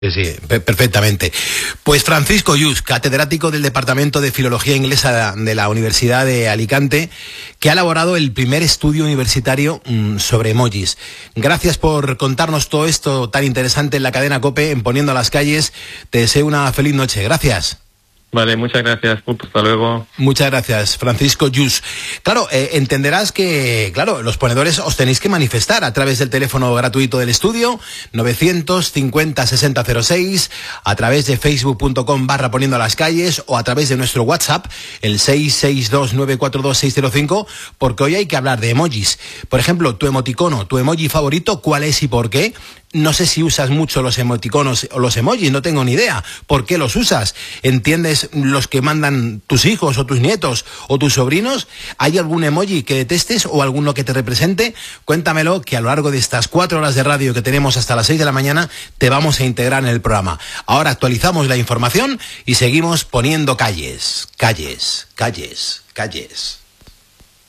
Sí, perfectamente. Pues Francisco Lluch, catedrático del Departamento de Filología Inglesa de la Universidad de Alicante, que ha elaborado el primer estudio universitario sobre emojis. Gracias por contarnos todo esto tan interesante en la cadena COPE, en Poniendo a las Calles. Te deseo una feliz noche. Gracias. Vale, muchas gracias. Hasta luego. Muchas gracias, Francisco Lluch. Claro, entenderás que, los ponedores os tenéis que manifestar a través del teléfono gratuito del estudio, 950-6006, a través de facebook.com/Poniendo a las Calles o a través de nuestro WhatsApp, el 662-942-605, porque hoy hay que hablar de emojis. Por ejemplo, tu emoticono, tu emoji favorito, ¿cuál es y por qué? No sé si usas mucho los emoticonos o los emojis, no tengo ni idea. ¿Por qué los usas? ¿Entiendes los que mandan tus hijos o tus nietos o tus sobrinos? ¿Hay algún emoji que detestes o alguno que te represente? Cuéntamelo, que a lo largo de estas 4 horas de radio que tenemos hasta las 6 de la mañana te vamos a integrar en el programa. Ahora actualizamos la información y seguimos poniendo calles, calles, calles, calles.